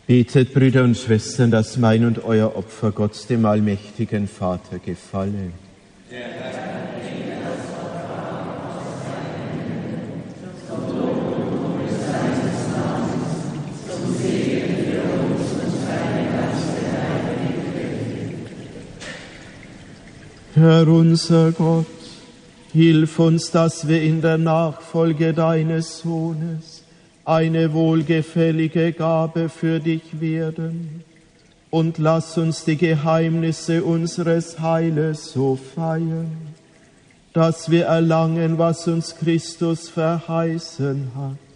Betet, Brüder und Schwestern, dass mein und euer Opfer Gott, dem allmächtigen Vater, gefalle. Herr unser Gott, hilf uns, dass wir in der Nachfolge deines Sohnes eine wohlgefällige Gabe für dich werden. Und lass uns die Geheimnisse unseres Heiles so feiern, dass wir erlangen, was uns Christus verheißen hat.